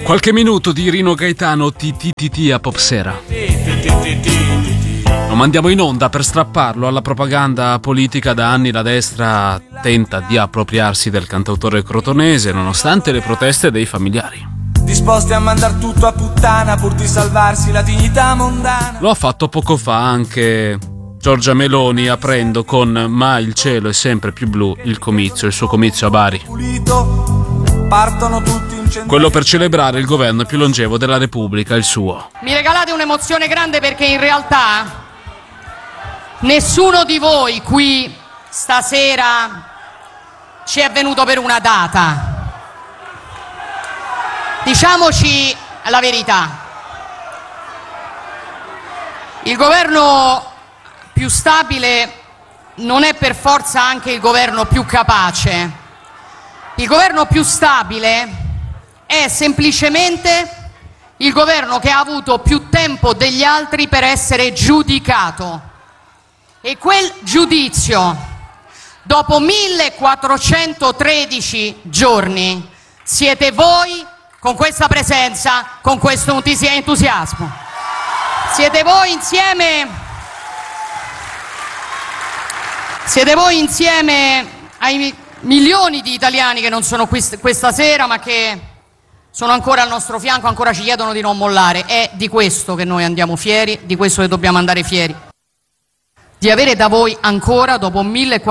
Qualche minuto di Rino Gaetano TTT a Popsera. Lo mandiamo in onda per strapparlo alla propaganda politica. Da anni la destra tenta di appropriarsi del cantautore crotonese nonostante le proteste dei familiari. Disposti a mandar tutto a puttana pur di salvarsi la dignità mondana. Lo ha fatto poco fa anche Giorgia Meloni, aprendo con "Ma il cielo è sempre più blu" il suo comizio a Bari. Partono tutti quello per celebrare il governo più longevo della Repubblica, il suo. Mi regalate un'emozione grande perché in realtà nessuno di voi qui stasera ci è venuto per una data. Diciamoci la verità. Il governo più stabile non è per forza anche il governo più capace. Il governo più stabile è semplicemente il governo che ha avuto più tempo degli altri per essere giudicato. E quel giudizio, dopo 1413 giorni, siete voi con questa presenza, con questo entusiasmo. Siete voi insieme ai milioni di italiani che non sono qui questa sera, ma che sono ancora al nostro fianco, ancora ci chiedono di non mollare. È di questo che noi andiamo fieri, di questo che dobbiamo andare fieri. Di avere da voi ancora, dopo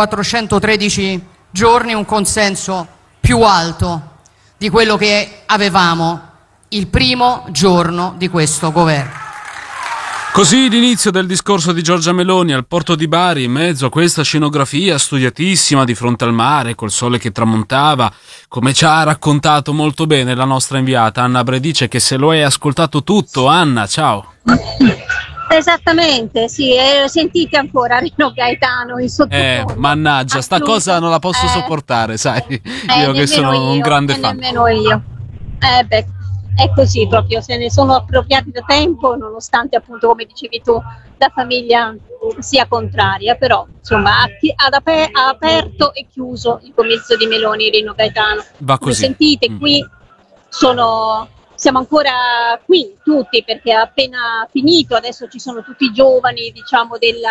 1413 giorni, un consenso più alto di quello che avevamo il primo giorno di questo governo. Così l'inizio del discorso di Giorgia Meloni al porto di Bari, in mezzo a questa scenografia studiatissima di fronte al mare, col sole che tramontava, come ci ha raccontato molto bene la nostra inviata Anna Bredice, che se lo hai ascoltato tutto. Anna, ciao. Esattamente, sì, sentite ancora Rino Gaetano in sottofondo. Mannaggia, sta cosa non la posso sopportare, sai, io che sono un grande fan. Nemmeno io. È così proprio, se ne sono appropriati da tempo, nonostante appunto, come dicevi tu, la famiglia sia contraria, però insomma ha aperto e chiuso il comizio di Meloni Rino Gaetano. Va così. Lo sentite qui, siamo ancora qui tutti perché è appena finito, adesso ci sono tutti i giovani, diciamo,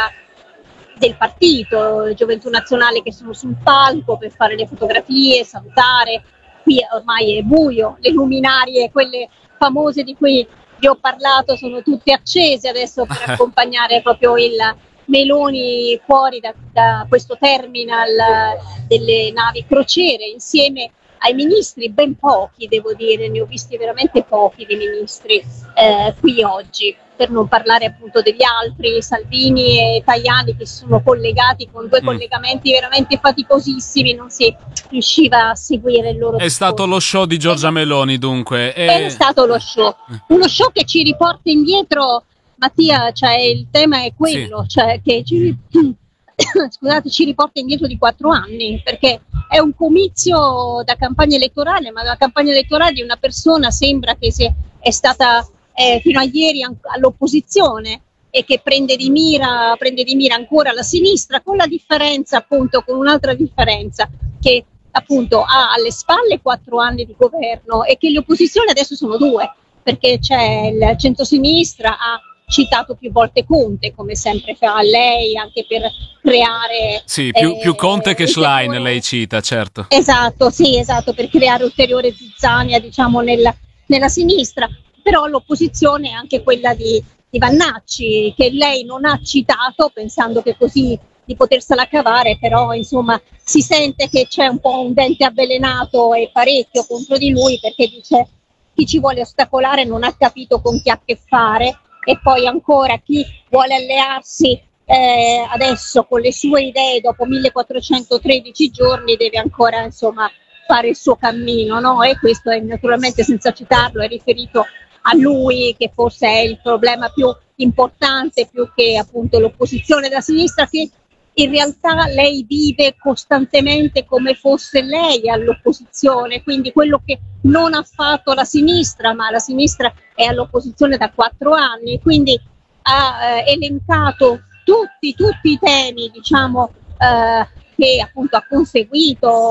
del partito, Gioventù Nazionale, che sono sul palco per fare le fotografie, salutare. Qui ormai è buio, le luminarie, quelle famose di cui vi ho parlato, sono tutte accese adesso per accompagnare proprio il Meloni fuori da questo terminal delle navi crociere, insieme ai ministri, ben pochi devo dire, ne ho visti veramente pochi di ministri qui oggi, per non parlare appunto degli altri, Salvini e Tajani, che si sono collegati con due collegamenti veramente faticosissimi, non si riusciva a seguire il loro. È stato lo show di Giorgia Meloni, dunque. È stato lo show, uno show che ci riporta indietro, Mattia, cioè il tema è quello, sì. Cioè che ci riporta indietro di 4 anni, perché è un comizio da campagna elettorale, ma la campagna elettorale di una persona sembra che è stata fino a ieri all'opposizione e che prende di mira ancora la sinistra, con la differenza, appunto, con un'altra differenza, che appunto ha alle spalle 4 anni di governo e che le opposizioni adesso sono 2, perché c'è il centrosinistra, ha citato più volte Conte, come sempre fa lei, anche per creare più Conte che Schlein lei cita, certo. Esatto, per creare ulteriore zizzania, diciamo, nella sinistra. Però l'opposizione è anche quella di Vannacci, che lei non ha citato, pensando che così di potersela cavare, però insomma si sente che c'è un po' un dente avvelenato e parecchio contro di lui, perché dice: chi ci vuole ostacolare non ha capito con chi ha a che fare. E poi ancora chi vuole allearsi adesso con le sue idee dopo 1413 giorni deve ancora, insomma, fare il suo cammino, no? E questo è naturalmente, senza citarlo, è riferito a lui, che forse è il problema più importante, più che appunto l'opposizione da sinistra, che in realtà lei vive costantemente come fosse lei all'opposizione, quindi quello che non ha fatto la sinistra, ma la sinistra è all'opposizione da 4 anni, quindi ha elencato tutti i temi, diciamo, che appunto ha conseguito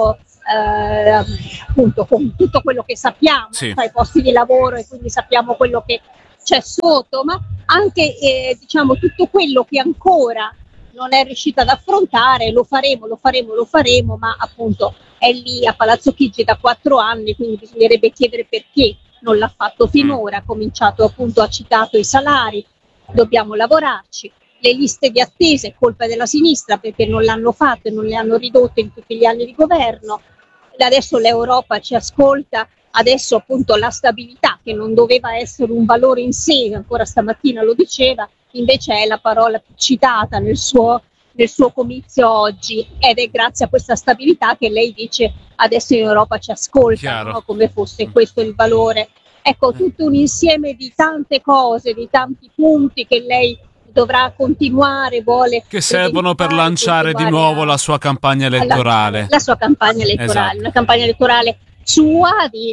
appunto con tutto quello che sappiamo, Sì. tra i posti di lavoro, e quindi sappiamo quello che c'è sotto, ma anche diciamo tutto quello che ancora non è riuscita ad affrontare. Lo faremo, ma appunto è lì a Palazzo Chigi da 4 anni, quindi bisognerebbe chiedere perché non l'ha fatto finora. Ha cominciato, appunto, ha citato i salari, dobbiamo lavorarci. Le liste di attesa è colpa della sinistra, perché non l'hanno fatto e non le hanno ridotte in tutti gli anni di governo. Adesso l'Europa ci ascolta, adesso appunto la stabilità, che non doveva essere un valore in sé, ancora stamattina lo diceva, invece è la parola più citata nel suo comizio oggi, ed è grazie a questa stabilità che lei dice adesso in Europa ci ascolta, no? Come fosse questo il valore. Ecco, tutto un insieme di tante cose, di tanti punti che lei dovrà continuare, che servono per lanciare di nuovo la sua campagna elettorale. La sua campagna elettorale, esatto. Una campagna elettorale sua,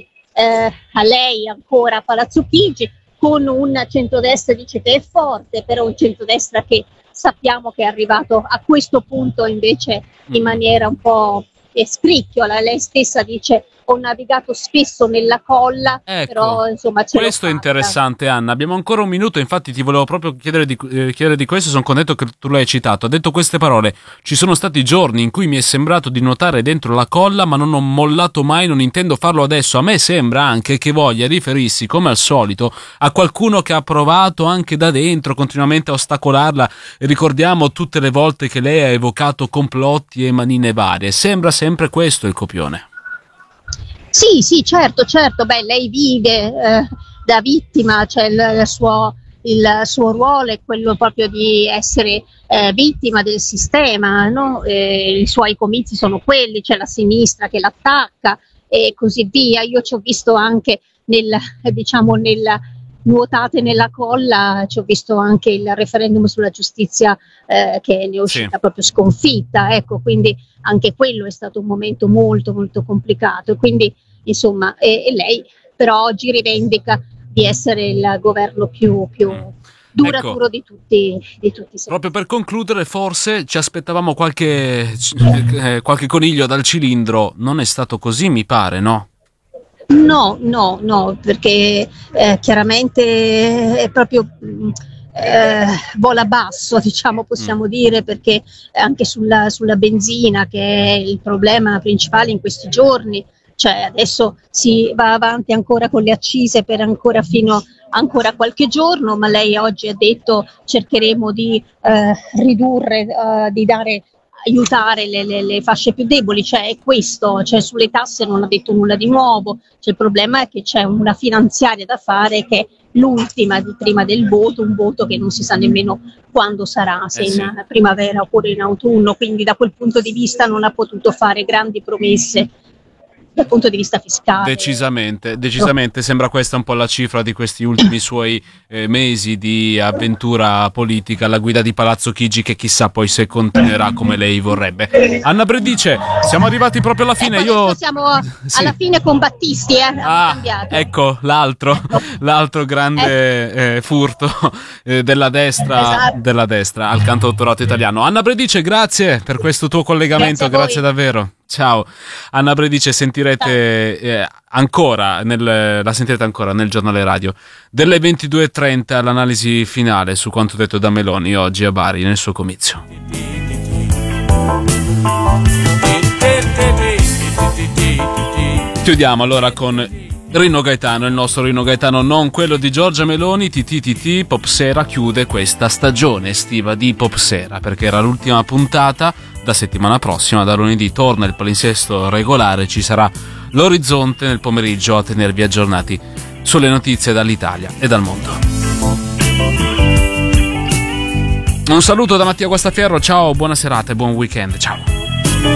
a lei ancora a Palazzo Chigi, con un centrodestra, dice che è forte, però un centrodestra che sappiamo che è arrivato a questo punto invece in maniera un po' scricchiola. Lei stessa dice: ho navigato spesso nella colla, ecco, però insomma questo è interessante, Anna. Abbiamo ancora un minuto, infatti ti volevo proprio chiedere di questo. Sono contento che tu l'hai citato. Ha detto queste parole: ci sono stati giorni in cui mi è sembrato di nuotare dentro la colla, ma non ho mollato mai, non intendo farlo adesso. A me sembra anche che voglia riferirsi, come al solito, a qualcuno che ha provato anche da dentro continuamente a ostacolarla. Ricordiamo tutte le volte che lei ha evocato complotti e manine varie. Sembra sempre questo il copione. Sì, certo. Beh, lei vive da vittima, cioè il suo ruolo è quello proprio di essere vittima del sistema, no? I suoi comizi sono quelli, c'è la sinistra che l'attacca e così via. Io ci ho visto anche nel nuotate nella colla, ci ho visto anche il referendum sulla giustizia che ne è uscita proprio sconfitta, ecco, quindi anche quello è stato un momento molto molto complicato. Quindi insomma, e lei però oggi rivendica di essere il governo più duraturo, ecco, di tutti i proprio per concludere, forse ci aspettavamo qualche coniglio dal cilindro. Non è stato così, mi pare, no? No, perché chiaramente è proprio vola basso, diciamo, possiamo dire, perché anche sulla benzina, che è il problema principale in questi giorni, cioè adesso si va avanti ancora con le accise per fino ancora qualche giorno, ma lei oggi ha detto cercheremo di ridurre, di aiutare le fasce più deboli, cioè è questo, cioè sulle tasse non ha detto nulla di nuovo. Cioè, il problema è che c'è una finanziaria da fare che è l'ultima di prima del voto, un voto che non si sa nemmeno quando sarà, se in primavera oppure in autunno, quindi da quel punto di vista non ha potuto fare grandi promesse dal punto di vista fiscale. Decisamente sembra questa un po' la cifra di questi ultimi suoi mesi di avventura politica alla guida di Palazzo Chigi, che chissà poi se continuerà come lei vorrebbe. Anna Bredice, siamo arrivati proprio alla fine. Siamo alla fine con Battisti, cambiato. Ecco l'altro grande furto della destra al cantautorato italiano. Anna Bredice, grazie per questo tuo collegamento, grazie davvero. Ciao. Anna Bredice sentirete la sentirete ancora nel giornale radio delle 22:30, l'analisi finale su quanto detto da Meloni oggi a Bari nel suo comizio. Chiudiamo allora con Rino Gaetano, il nostro Rino Gaetano, non quello di Giorgia Meloni. TTT Popsera chiude questa stagione estiva di Popsera, perché era l'ultima puntata. Da settimana prossima, da lunedì, torna il palinsesto regolare, ci sarà l'Orizzonte nel pomeriggio a tenervi aggiornati sulle notizie dall'Italia e dal mondo. Un saluto da Mattia Guastaferro, ciao, buona serata e buon weekend, ciao.